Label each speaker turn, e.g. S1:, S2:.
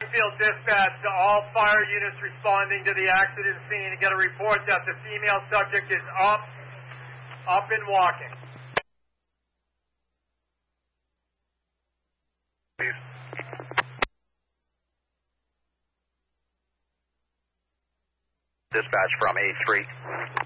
S1: Springfield dispatch to all fire units responding to the accident scene and get a report that the female subject is up and walking.
S2: Please. Dispatch from A3.